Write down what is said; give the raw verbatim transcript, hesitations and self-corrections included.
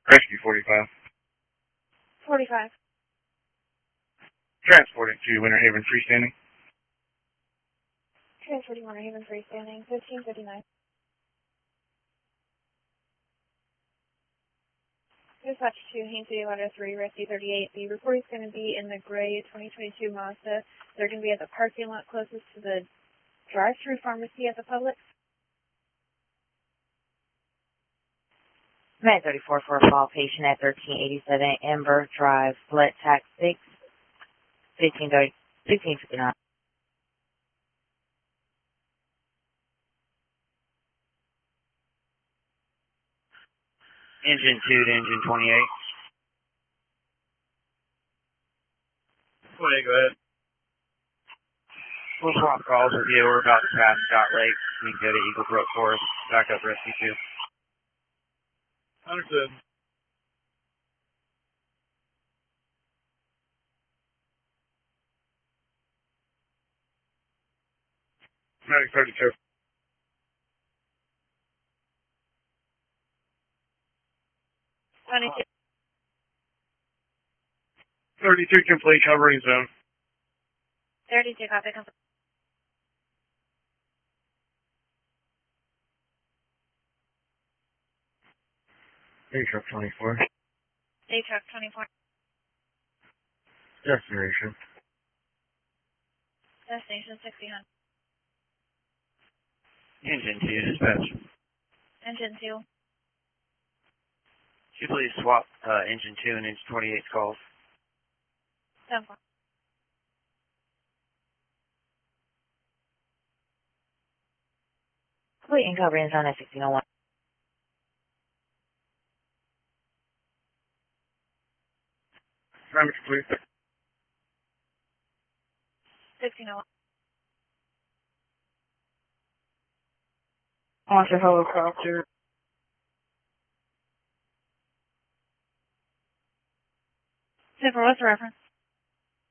Rescue forty-five. forty-five. Transported to Winter Haven freestanding. Transporting Winter Haven freestanding, fifteen fifty-nine. Dispatch to Haines City Ladder three, Rescue thirty-eight. The report is going to be in the gray twenty twenty-two Mazda. They're going to be at the parking lot closest to the drive-through pharmacy at the Publix. Med thirty-four for a fall patient at thirteen eighty-seven Amber Drive, Blood Tax six, fifteen fifty-nine. Engine two to engine twenty-eight. twenty-eight, go ahead. We'll swap calls with you. We're about to pass Scott Lake. We can go to Eagle Brook Forest. Back up Rescue two. Understood. Medic thirty-two. twenty-two. thirty-two complete, covering zone. thirty-two, copy, complete. A truck twenty-four. Day truck twenty-four. Destination. Destination sixty hundred. Engine two, dispatch. Engine two. Could you please swap uh, engine two and engine twenty-eight's calls? seven four. Complete and covering zone at sixteen oh one. Damage complete. sixteen oh one. Launch a helicopter. Zipper, what's the reference?